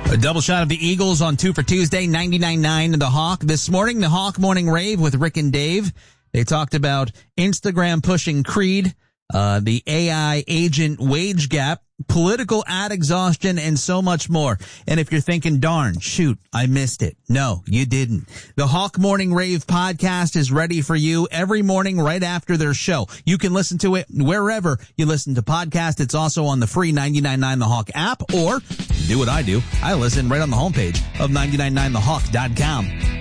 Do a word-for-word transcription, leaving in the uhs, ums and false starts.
A double shot of the Eagles on two for Tuesday, ninety-nine point nine The Hawk. This morning, the Hawk Morning Rave with Rick and Dave. They talked about Instagram pushing Creed, uh, the A I agent wage gap, political ad exhaustion, and so much more. And if you're thinking, darn, shoot, I missed it. No, you didn't. The Hawk Morning Rave podcast is ready for you every morning right after their show. You can listen to it wherever you listen to podcasts. It's also on the free ninety-nine point nine The Hawk app, or do what I do. I listen right on the homepage of ninety-nine point nine the hawk dot com.